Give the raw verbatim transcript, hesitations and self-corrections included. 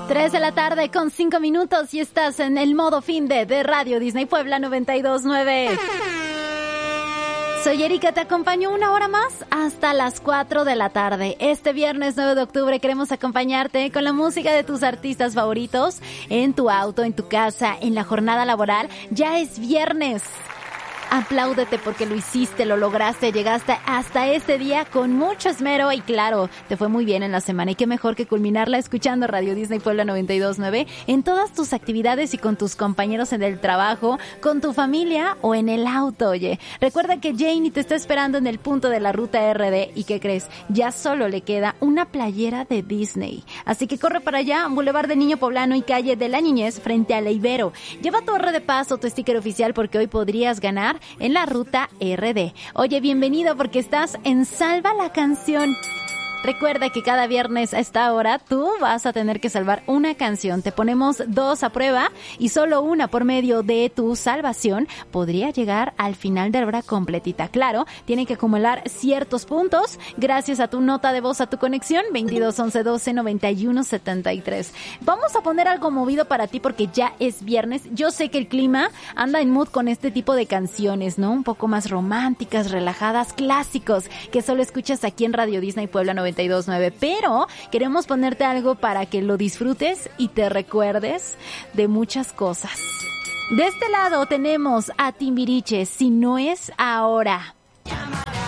tres de la tarde con cinco minutos y estás en el modo fin de, de Radio Disney Puebla noventa y dos punto nueve. Soy Erika, te acompaño una hora más hasta las cuatro de la tarde. Este viernes nueve de octubre queremos acompañarte con la música de tus artistas favoritos en tu auto, en tu casa, en la jornada laboral. Ya es viernes. Apláudete porque lo hiciste, lo lograste, llegaste hasta este día con mucho esmero y claro, te fue muy bien en la semana y qué mejor que culminarla escuchando Radio Disney Puebla noventa y dos punto nueve en todas tus actividades y con tus compañeros en el trabajo, con tu familia o en el auto, oye. Recuerda que Janie te está esperando en el punto de la ruta R D y ¿qué crees? Ya solo le queda una playera de Disney. Así que corre para allá, Boulevard de Niño Poblano y Calle de la Niñez frente a la Ibero. Lleva tu R D Paz o tu sticker oficial porque hoy podrías ganar en la ruta R D. Oye, bienvenido porque estás en Salva la Canción. Recuerda que cada viernes a esta hora tú vas a tener que salvar una canción. Te ponemos dos a prueba y solo una por medio de tu salvación podría llegar al final de la hora completita. Claro, tiene que acumular ciertos puntos gracias a tu nota de voz a tu conexión veintidós once doce noventa y uno setenta y tres. Vamos a poner algo movido para ti porque ya es viernes. Yo sé que el clima anda en mood con este tipo de canciones, ¿no? Un poco más románticas, relajadas, clásicos que solo escuchas aquí en Radio Disney Puebla noventa y dos punto nueve, pero queremos ponerte algo para que lo disfrutes y te recuerdes de muchas cosas. De este lado tenemos a Timbiriche, Si No Es Ahora.